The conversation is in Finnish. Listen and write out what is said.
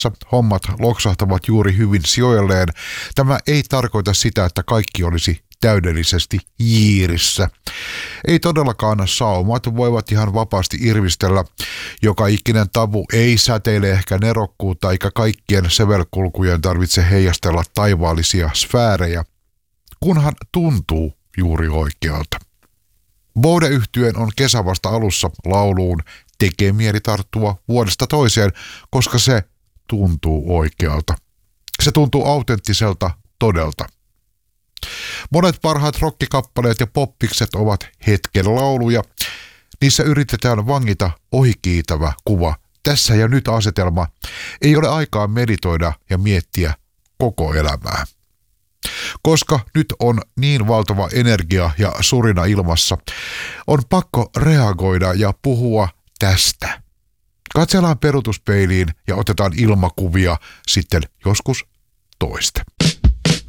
hommat loksahtavat juuri hyvin sijoilleen. Tämä ei tarkoita sitä, että kaikki olisi täydellisesti jiirissä. Ei todellakaan saumat voivat ihan vapaasti irvistellä. Joka ikinen tavu ei säteile ehkä nerokkuutta, eikä kaikkien sävelkulkujen tarvitse heijastella taivaallisia sfäärejä, kunhan tuntuu juuri oikealta. Bode-yhtyeen on kesä vasta alussa lauluun tekee mieli tarttua vuodesta toiseen, koska se tuntuu oikealta. Se tuntuu autenttiselta todelta. Monet parhaat rockikappaleet ja poppikset ovat hetken lauluja. Niissä yritetään vangita ohikiitävä kuva. Tässä ja nyt asetelma. Ei ole aikaa meditoida ja miettiä koko elämää. Koska nyt on niin valtava energia ja surina ilmassa, on pakko reagoida ja puhua tästä. Katsellaan peruutuspeiliin ja otetaan ilmakuvia sitten joskus toiste.